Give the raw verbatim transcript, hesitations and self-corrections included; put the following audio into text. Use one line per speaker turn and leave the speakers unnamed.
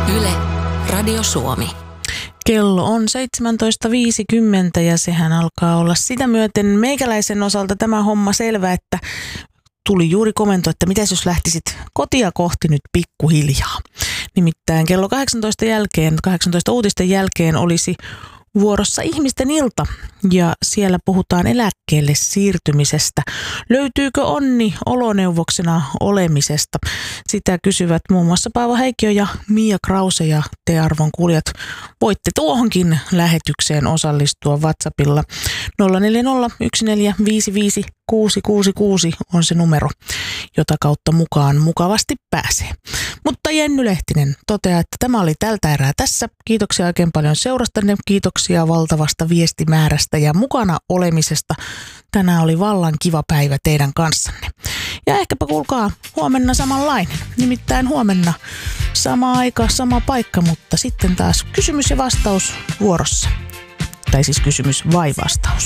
Yle, Radio Suomi.
Kello on seitsemäntoista viisikymmentä ja sehän alkaa olla sitä myöten meikäläisen osalta tämä homma selvä, että tuli juuri komento, että mitäs jos lähtisit kotia kohti nyt pikkuhiljaa. Nimittäin kello kahdeksantoista jälkeen, kahdeksantoista uutisten jälkeen olisi vuorossa ihmisten ilta ja siellä puhutaan eläkkeelle siirtymisestä. Löytyykö onni oloneuvoksena olemisesta? Sitä kysyvät muun muassa Paavo Heikkilä ja Mia Krause ja te arvon kuulijat voitte tuohonkin lähetykseen osallistua WhatsAppilla. nolla neljä nolla yksi neljä viisi viisi kuusi kuusi kuusi on se numero, jota kautta mukaan mukavasti pääsee. Mutta Jenny Lehtinen toteaa, että tämä oli tältä erää tässä. Kiitoksia oikein paljon seurastanne, kiitoksia valtavasta viestimäärästä ja mukana olemisesta. Tänään oli vallan kiva päivä teidän kanssanne. Ja ehkäpä kuulkaa huomenna samanlainen. Nimittäin huomenna sama aika, sama paikka, mutta sitten taas kysymys ja vastaus vuorossa. Tai siis kysymys vai vastaus.